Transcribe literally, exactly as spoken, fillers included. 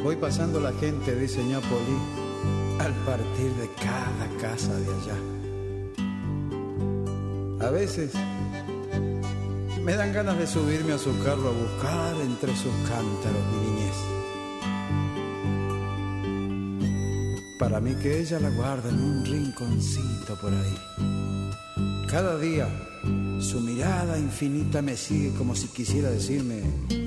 Voy pasando la gente, dice Ñapoli, al partir de cada casa de allá. A veces me dan ganas de subirme a su carro a buscar entre sus cántaros mi niñez. Para mí que ella la guarda en un rinconcito por ahí. Cada día su mirada infinita me sigue como si quisiera decirme: